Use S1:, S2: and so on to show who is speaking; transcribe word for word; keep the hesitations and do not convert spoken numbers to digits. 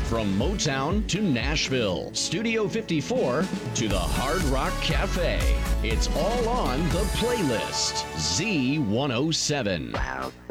S1: From Motown to Nashville, Studio fifty-four to the Hard Rock Cafe. It's all on the playlist. Z one oh seven.
S2: Wow.